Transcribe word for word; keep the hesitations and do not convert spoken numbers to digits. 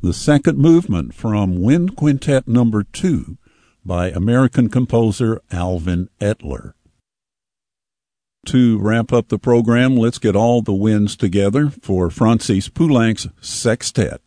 the second movement from Wind Quintet Number Two by American composer Alvin Etler. To wrap up the program, let's get all the winds together for Francis Poulenc's Sextet.